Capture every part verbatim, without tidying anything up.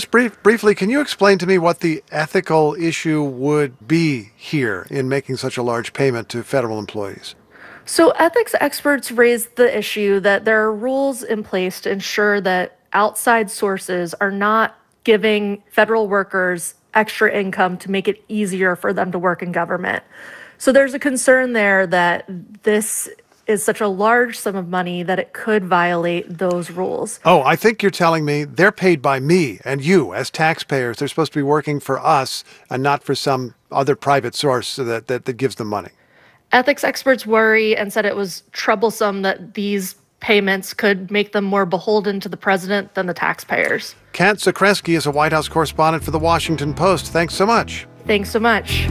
Just brief, briefly, can you explain to me what the ethical issue would be here in making such a large payment to federal employees? So, ethics experts raised the issue that there are rules in place to ensure that outside sources are not giving federal workers extra income to make it easier for them to work in government. So, there's a concern there that this is such a large sum of money that it could violate those rules. Oh, I think you're telling me they're paid by me and you as taxpayers. They're supposed to be working for us and not for some other private source that, that, that gives them money. Ethics experts worry and said it was troublesome that these payments could make them more beholden to the president than the taxpayers. Kat Zakrzewski is a White House correspondent for The Washington Post. Thanks so much. Thanks so much.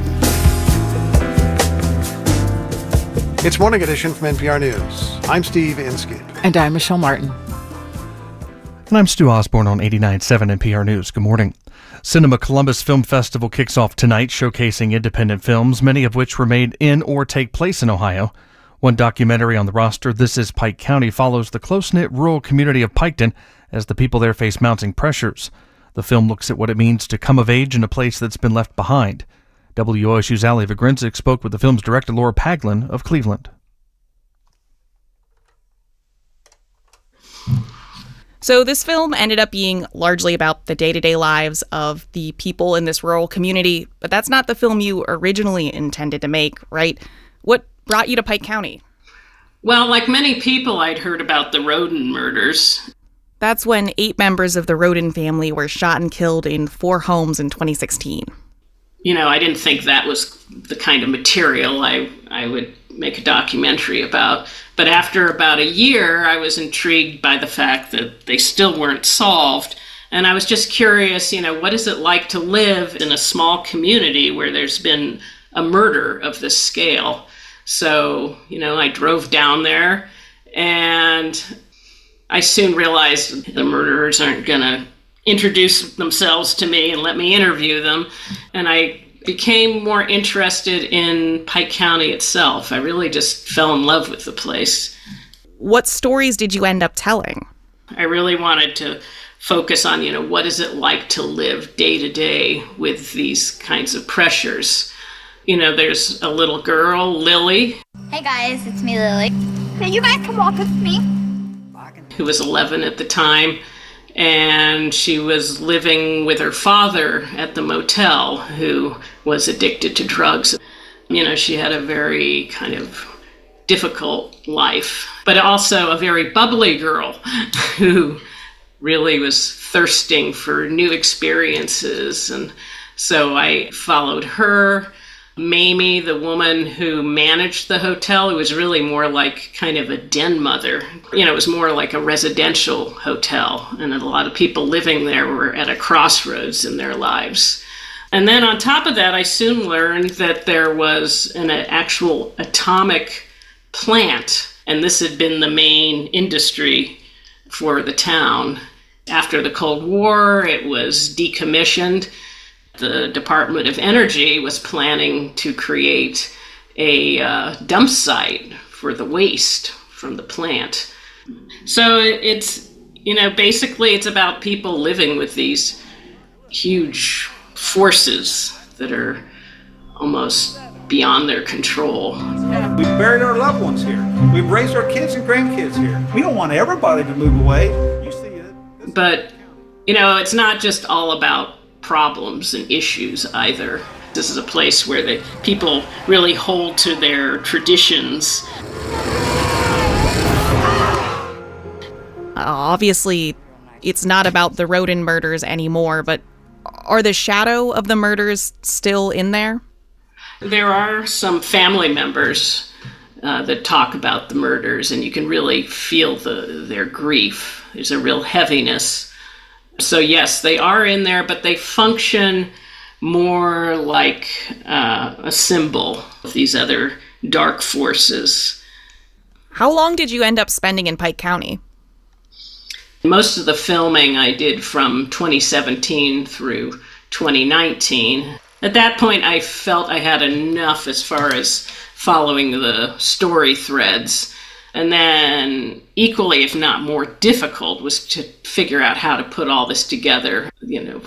It's Morning Edition from N P R News. I'm Steve Inskeep. And I'm Michelle Martin. And I'm Stu Osborne on eighty-nine point seven N P R News. Good morning. Cinema Columbus Film Festival kicks off tonight, showcasing independent films, many of which were made in or take place in Ohio. One documentary on the roster, This Is Pike County, follows the close-knit rural community of Piketon as the people there face mounting pressures. The film looks at what it means to come of age in a place that's been left behind. W O S U's Ali Vigrinzik spoke with the film's director, Laura Paglin of Cleveland. So this film ended up being largely about the day-to-day lives of the people in this rural community, but that's not the film you originally intended to make, right? What brought you to Pike County? Well, like many people, I'd heard about the Roden murders. That's when eight members of the Roden family were shot and killed in four homes in twenty sixteen. You know, I didn't think that was the kind of material I, I would make a documentary about. But after about a year, I was intrigued by the fact that they still weren't solved. And I was just curious, you know, what is it like to live in a small community where there's been a murder of this scale? So, you know, I drove down there and I soon realized the murderers aren't going to introduce themselves to me and let me interview them. And I became more interested in Pike County itself. I really just fell in love with the place. What stories did you end up telling? I really wanted to focus on, you know, what is it like to live day to day with these kinds of pressures? You know, there's a little girl, Lily. Hey guys, it's me, Lily. Hey, you guys can walk with me. Who was eleven at the time. And she was living with her father at the motel, who was addicted to drugs. You know, she had a very kind of difficult life, but also a very bubbly girl who really was thirsting for new experiences. And so I followed her. Mamie, the woman who managed the hotel, it was really more like kind of a den mother. You know, it was more like a residential hotel, and a lot of people living there were at a crossroads in their lives. And then on top of that, I soon learned that there was an actual atomic plant, and this had been the main industry for the town. After the Cold War, it was decommissioned. The Department of Energy was planning to create a uh, dump site for the waste from the plant. So it's, you know, basically it's about people living with these huge forces that are almost beyond their control. We've buried our loved ones here. We've raised our kids and grandkids here. We don't want everybody to move away. You see it. But, you know, it's not just all about problems and issues either. This is a place where the people really hold to their traditions. Uh, obviously, it's not about the Roden murders anymore, but are the shadow of the murders still in there? There are some family members uh, that talk about the murders, and you can really feel the, their grief. There's a real heaviness. So yes, they are in there, but they function more like uh, a symbol of these other dark forces. How long did you end up spending in Pike County? Most of the filming I did from twenty seventeen through twenty nineteen. At that point, I felt I had enough as far as following the story threads. And then equally, if not more difficult, was to figure out how to put all this together, you know,